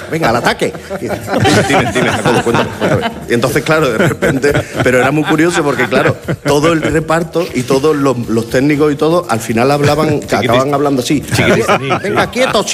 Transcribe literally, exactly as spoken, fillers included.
venga, al ataque. Y, dime, dime, Jacobo, cuéntame, cuéntame. Y entonces, claro, de repente, pero era muy curioso porque, claro, todo el reparto y todos los, los técnicos y todo, al final hablaban, acababan hablando así. Venga, quietos,